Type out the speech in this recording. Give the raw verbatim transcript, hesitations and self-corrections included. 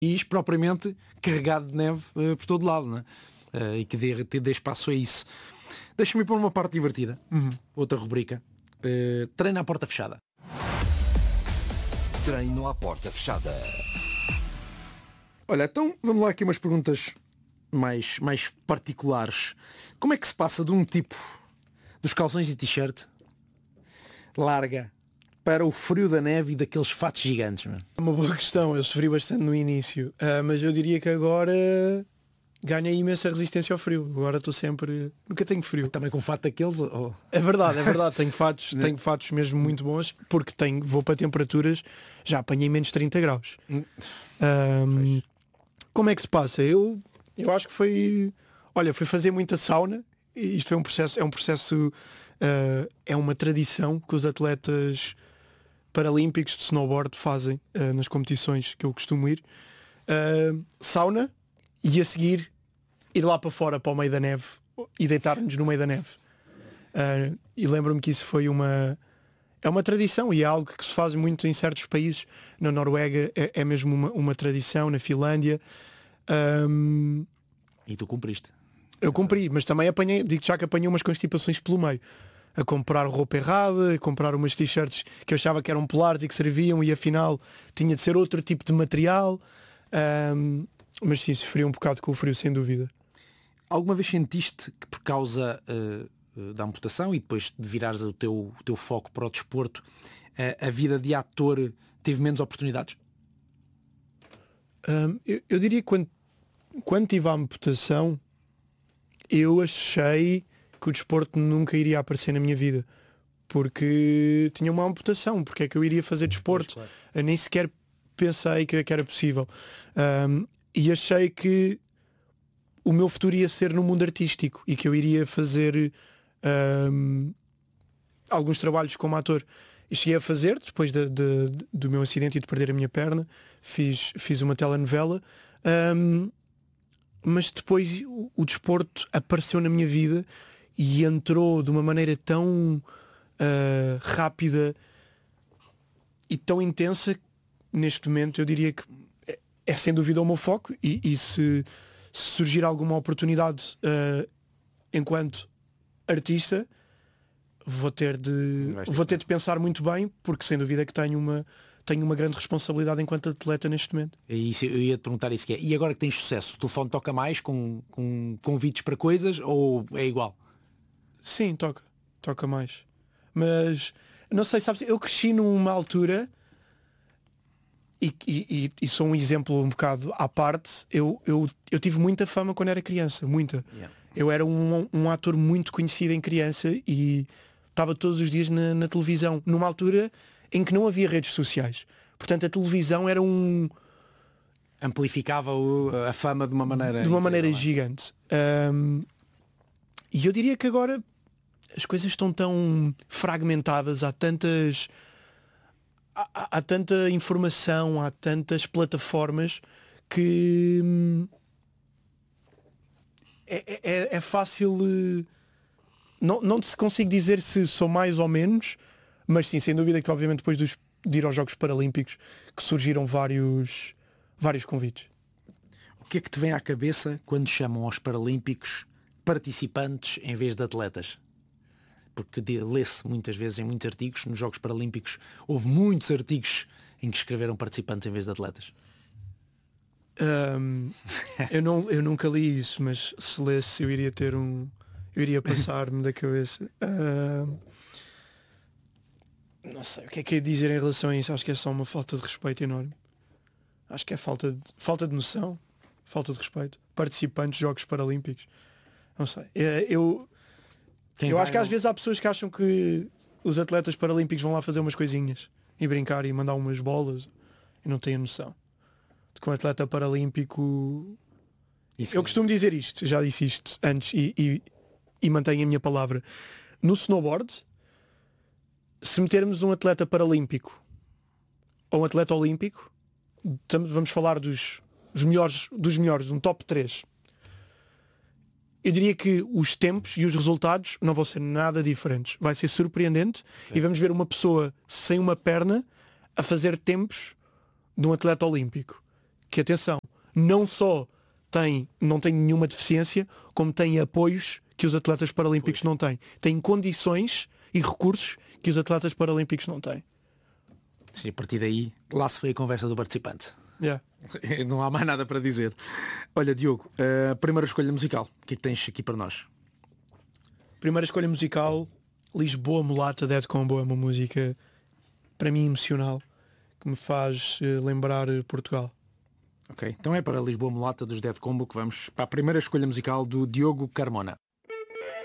país propriamente carregado de neve uh, por todo lado, não é? Uh, e que dê, dê espaço a isso. Deixa-me pôr uma parte divertida. Uhum. Outra rubrica. Uh, treino à porta fechada. Treino à porta fechada. Olha, então vamos lá aqui umas perguntas mais, mais particulares. Como é que se passa de um tipo dos calções e t-shirt larga para o frio da neve e daqueles fatos gigantes, mano? É uma boa questão, eu sofri bastante no início, uh, mas eu diria que agora ganhei imensa resistência ao frio. Agora estou sempre... Nunca tenho frio. Também com fato daqueles? Ou... É verdade, é verdade. Tenho fatos, tenho fatos mesmo muito bons, porque tenho, vou para temperaturas, já apanhei menos trinta graus. Hum. Um, como é que se passa? Eu, eu acho que foi... Olha, foi fazer muita sauna. E isto foi um processo, é um processo, uh, é uma tradição que os atletas paralímpicos de snowboard fazem uh, nas competições que eu costumo ir. Uh, sauna e a seguir ir lá para fora, para o meio da neve e deitar-nos no meio da neve. Uh, e lembro-me que isso foi uma... É uma tradição e é algo que se faz muito em certos países. Na Noruega é, é mesmo uma, uma tradição, na Finlândia. Um... E tu cumpriste? Eu cumpri, mas também apanhei, digo já que apanhei umas constipações pelo meio. A comprar roupa errada, a comprar umas t-shirts que eu achava que eram polares e que serviam e afinal tinha de ser outro tipo de material. Um... Mas sim, sofri um bocado com o frio, sem dúvida. Alguma vez sentiste que por causa uh, da amputação e depois de virares o teu, o teu foco para o desporto, uh, a vida de ator teve menos oportunidades? Um, eu, eu diria que quando, quando tive a amputação, eu achei que o desporto nunca iria aparecer na minha vida. Porque tinha uma amputação, porque é que eu iria fazer desporto? Claro. Eu nem sequer pensei que, que era possível. Um, e achei que o meu futuro ia ser no mundo artístico e que eu iria fazer um, alguns trabalhos como ator. E cheguei a fazer, depois de, de, de, do meu acidente e de perder a minha perna, fiz, fiz uma telenovela, um, mas depois o, o desporto apareceu na minha vida e entrou de uma maneira tão uh, rápida e tão intensa. Neste momento eu diria que é, é sem dúvida o meu foco e, e se, se surgir alguma oportunidade uh, enquanto artista, vou ter de vou ter de pensar muito bem, porque sem dúvida que tenho uma, tenho uma grande responsabilidade enquanto atleta neste momento. É isso, eu ia te perguntar isso que é. E agora que tens sucesso, o telefone toca mais com, com convites para coisas ou é igual? Sim, toca. Toca mais. Mas não sei, sabes, eu cresci numa altura e, e, e sou um exemplo um bocado à parte. Eu, eu, eu tive muita fama quando era criança, muita. Yeah. Eu era um, um ator muito conhecido em criança e estava todos os dias na, na televisão, numa altura em que não havia redes sociais. Portanto, a televisão era um... amplificava o, a fama de uma maneira... De uma maneira é? gigante. Um, e eu diria que agora as coisas estão tão fragmentadas, há tantas... Há, há tanta informação, há tantas plataformas que... É, é, é fácil... Não, não se consigo dizer se sou mais ou menos, mas sim, sem dúvida que obviamente depois dos, de ir aos Jogos Paralímpicos que surgiram vários, vários convites. O que é que te vem à cabeça quando chamam aos Paralímpicos participantes em vez de atletas? Porque lê-se muitas vezes em muitos artigos, nos Jogos Paralímpicos houve muitos artigos em que escreveram participantes em vez de atletas. Um, eu, não, eu nunca li isso, mas se lesse eu iria ter um... Eu iria passar-me da cabeça. Uh, não sei o que é que é dizer em relação a isso. Acho que é só uma falta de respeito enorme. Acho que é falta de, falta de noção, falta de respeito. Participantes de Jogos Paralímpicos. Não sei. Eu, eu acho que às vezes há pessoas que acham que os atletas paralímpicos vão lá fazer umas coisinhas e brincar e mandar umas bolas e não têm a noção de que um atleta paralímpico... Isso eu é. costumo dizer isto, já disse isto antes e, e e mantenho a minha palavra. No snowboard, se metermos um atleta paralímpico ou um atleta olímpico, vamos falar dos, dos melhores, dos melhores, um top três. Eu diria que os tempos e os resultados não vão ser nada diferentes. Vai ser surpreendente. Sim. E vamos ver uma pessoa sem uma perna a fazer tempos de um atleta olímpico, que, atenção, não só tem, não tem nenhuma deficiência, como tem apoios que os atletas paralímpicos não têm. Tem condições e recursos que os atletas paralímpicos não têm. Sim, a partir daí, lá se foi a conversa do participante. Yeah. Não há mais nada para dizer. Olha, Diogo, a primeira escolha musical, o que é que tens aqui para nós? Primeira escolha musical, Lisboa Mulata, Dead Combo, é uma música, para mim, emocional, que me faz uh, lembrar Portugal. Ok, então é para Lisboa Mulata dos Dead Combo que vamos para a primeira escolha musical do Diogo Carmona.